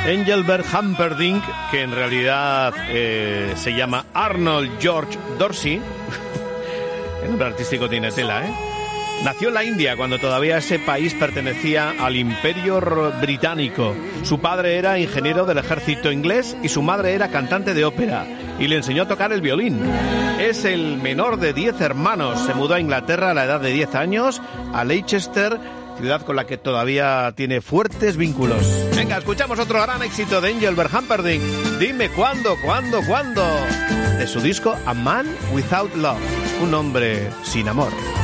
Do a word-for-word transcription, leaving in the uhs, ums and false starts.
Engelbert Humperdinck, que en realidad eh, se llama Arnold George Dorsey, el nombre artístico tiene tela, ¿eh? Nació en la India cuando todavía ese país pertenecía al Imperio Británico. Su padre era ingeniero del ejército inglés y su madre era cantante de ópera y le enseñó a tocar el violín. Es el menor de diez hermanos. Se mudó a Inglaterra a la edad de diez años, a Leicester, ciudad con la que todavía tiene fuertes vínculos. Venga, escuchamos otro gran éxito de Engelbert Humperdinck. Dime cuándo, cuándo, cuándo. De su disco A Man Without Love, un hombre sin amor.